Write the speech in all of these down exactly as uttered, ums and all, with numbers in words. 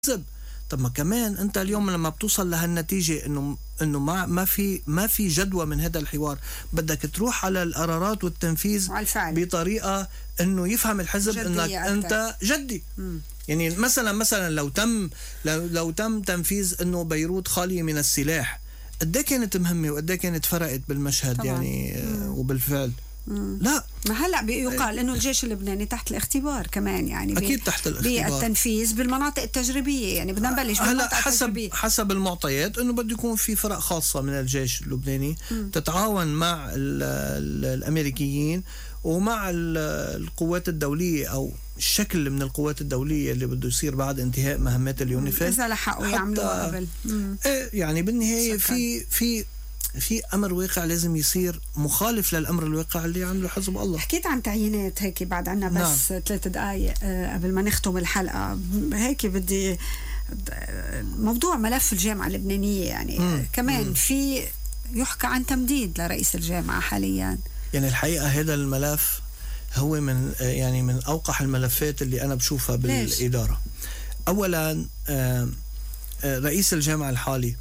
الحزب. طب ما كمان انت اليوم لما بتوصل لهالنتيجه انه انه ما ما في ما في جدوى من هذا الحوار، بدك تروح على القرارات والتنفيذ بطريقه انه يفهم الحزب انك أكتر. انت جدي. م. يعني مثلا مثلا لو تم لو, لو تم تنفيذ انه بيروت خاليه من السلاح، قد ايه كانت مهمه وقد ايه كانت فرقت بالمشهد طبعا. يعني م. وبالفعل مم. لا، ما هلا بيقال انه الجيش اللبناني تحت الاختبار كمان، يعني اكيد تحت الاختبار بالتنفيذ بالمناطق التجريبيه، يعني بدنا نبلش هلا حسب حسب المعطيات انه بده يكون في فرق خاصه من الجيش اللبناني م. تتعاون مع ال ال الامريكيين ومع القوات الدوليه او الشكل من القوات الدوليه اللي بده يصير بعد انتهاء مهمات اليونيفيل اذا لحقوا يعملوها قبل. ايه يعني بالنهايه في في في أمر واقع لازم يصير مخالف للأمر الواقع اللي عمله حزب الله. حكيت عن تعيينات هيك بعد عنا بس نعم. ثلاث دقايق قبل ما نختم الحلقة هيك بدي موضوع ملف الجامعة اللبنانية، يعني مم. كمان مم. في يحكى عن تمديد لرئيس الجامعة حاليا. يعني الحقيقة هذا الملف هو من يعني من أوقح الملفات اللي أنا بشوفها بالإدارة. ليش؟ أولا رئيس الجامعة الحالي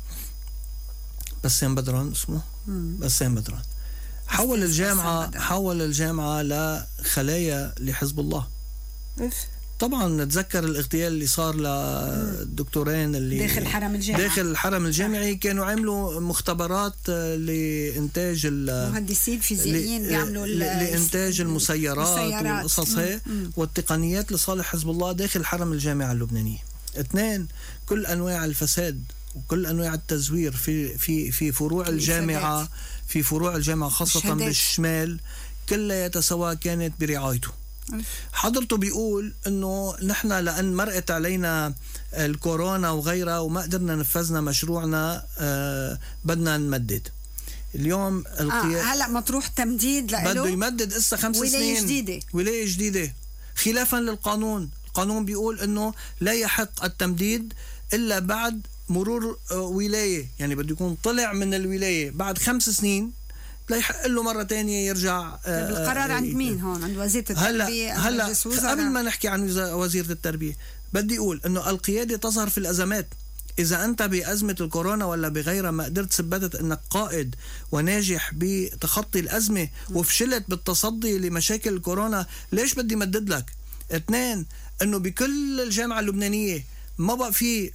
بسام بدران اسمه مم. بسام بدران حول الجامعة حول الجامعة لخلايا لحزب الله. إف؟ طبعا نتذكر الاغتيال اللي صار للدكتورين اللي داخل الحرم الجامعي داخل الحرم الجامعي كانوا عملوا مختبرات لإنتاج مهندسين فيزيائيين بيعملوا لإنتاج المسيرات والقصص هي والتقنيات لصالح حزب الله داخل الحرم الجامعي اللبناني. اثنين، كل أنواع الفساد وكل انواع التزوير في في في فروع الجامعه في فروع الجامعه خاصه شهدت. بالشمال كلها سواء كانت برعايته. حضرته بيقول انه نحن لان مرقت علينا الكورونا وغيرها وما قدرنا نفذنا مشروعنا آه بدنا نمدد. اليوم القيا... آه هلا مطروح تمديد له بده يمدد اسا خمس ولاية سنين جديده ولايه جديده خلافا للقانون. القانون بيقول انه لا يحق التمديد الا بعد مرور ولاية، يعني بده يكون طلع من الولاية بعد خمس سنين لا يحق له مرة تانية يرجع. القرار عند مين هون؟ عند وزيرة التربية؟ هلا هلا قبل ما نحكي عن وزيرة التربية بدي أقول إنه القيادة تظهر في الأزمات. إذا أنت بأزمة الكورونا ولا بغيرها ما قدرت ثبتت إنك قائد وناجح بتخطي الأزمة وفشلت بالتصدي لمشاكل الكورونا، ليش بدي مدد لك؟ اثنين، إنه بكل الجامعة اللبنانية ما بقى في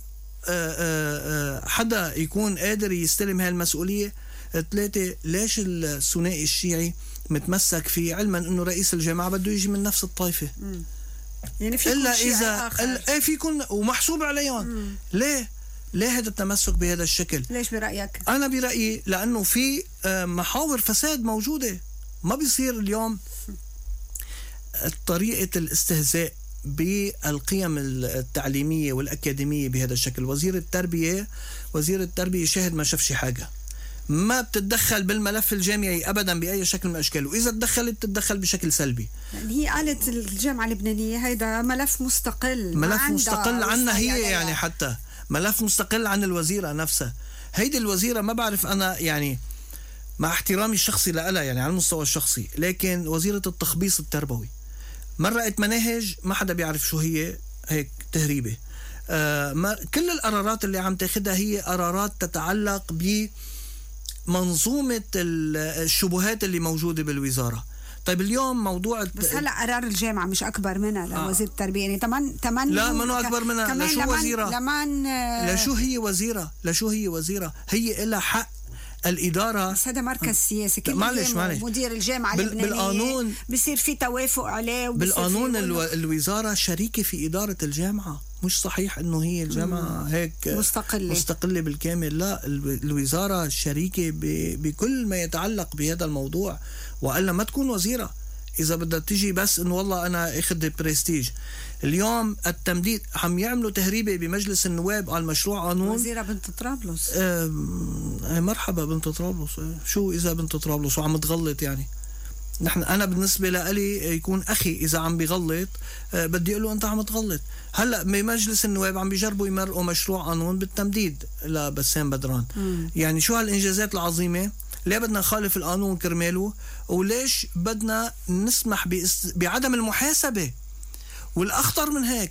حدا يكون قادر يستلم هاي المسؤولية. ثلاثة، ليش الثنائي الشيعي متمسك فيه علما انه رئيس الجامعة بده يجي من نفس الطائفة؟ مم. يعني في الا اذا ايه في يكون ومحسوب عليهم. ليه ليه هذا التمسك بهذا الشكل؟ ليش برأيك؟ انا برأيي لانه في محاور فساد موجودة. ما بيصير اليوم طريقة الاستهزاء بالقيم التعليمية والأكاديمية بهذا الشكل. وزير التربية وزير التربية شاهد ما شافش حاجة، ما بتتدخل بالملف الجامعي أبدا بأي شكل من الأشكال، وإذا تدخلت تتدخل بشكل سلبي. يعني هي قالت الجامعة اللبنانية هيدا ملف مستقل، ملف مستقل عنها هي، يعني حتى ملف مستقل عن الوزيرة نفسها. هيدي الوزيرة ما بعرف أنا، يعني مع احترامي الشخصي لها يعني على المستوى الشخصي، لكن وزيرة التخبيص التربوي مرقت مناهج ما حدا بيعرف شو هي، هيك تهريبة. آه ما كل القرارات اللي عم تاخدها هي قرارات تتعلق بمنظومة الشبهات اللي موجودة بالوزارة. طيب اليوم موضوع بس هلا قرار الجامعة مش أكبر منها لوزير آه. التربية، يعني تمن تمن لا منو أكبر منها. لشو لمن وزيرة لمن آه لشو هي وزيرة لشو هي وزيرة هي إلها حق الإدارة. بس هذا مركز سياسي، كل معلش معلش مدير الجامعة اللبنانية بالقانون بصير في توافق عليه. بالقانون الو... الوزارة شريكة في إدارة الجامعة. مش صحيح إنه هي الجامعة مم. هيك مستقلة مستقلة بالكامل. لا، الوزارة شريكة ب... بكل ما يتعلق بهذا الموضوع، وإلا ما تكون وزيرة. إذا بدها تيجي بس إنه والله أنا أخذ بريستيج. اليوم التمديد عم يعملوا تهريبة بمجلس النواب على المشروع قانون. وزيرة بنت طرابلس. آه مرحبا بنت طرابلس. شو إذا بنت طرابلس وعم تغلط؟ يعني نحن أنا بالنسبة لي يكون أخي إذا عم بيغلط آه بدي أقول له أنت عم تغلط. هلأ بمجلس النواب عم بيجربوا يمرقوا مشروع قانون بالتمديد لبسام بدران. م. يعني شو هالإنجازات العظيمة؟ ليه بدنا نخالف القانون كرماله؟ وليش بدنا نسمح بعدم المحاسبة؟ والأخطر من هيك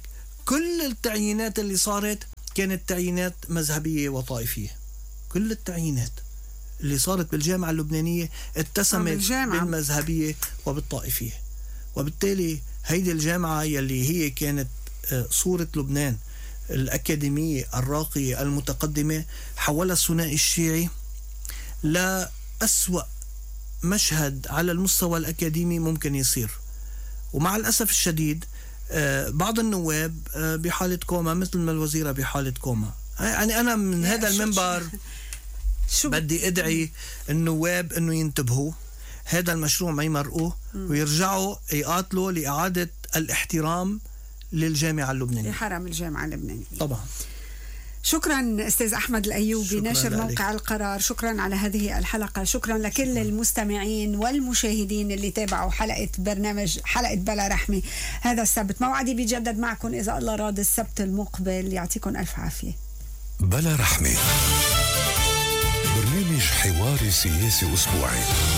كل التعيينات اللي صارت كانت تعيينات مذهبية وطائفية. كل التعيينات اللي صارت بالجامعة اللبنانية اتسمت بالمذهبية وبالطائفية. وبالتالي هيدي الجامعة يلي هي كانت صورة لبنان الأكاديمية الراقية المتقدمة، حول الثنائي الشيعي لأسوأ مشهد على المستوى الأكاديمي ممكن يصير. ومع الأسف الشديد بعض النواب بحالة كوما، مثل ما الوزيرة بحالة كوما. يعني أنا من هذا المنبر شو بدي أدعي النواب أنه ينتبهوا، هذا المشروع ما يمرقوه ويرجعوا يقاتلوا لإعادة الاحترام للجامعة اللبنانية، لحرم الجامعة اللبنانية. طبعا. شكرا أستاذ أحمد الأيوبي، ناشر موقع القرار. شكرا على هذه الحلقة. شكرا لكل شكرا. المستمعين والمشاهدين اللي تابعوا حلقة برنامج حلقة بلا رحمة هذا السبت. موعدي بيجدد معكم إذا الله راد السبت المقبل. يعطيكم ألف عافية. بلا رحمة، برنامج حواري سياسي أسبوعي.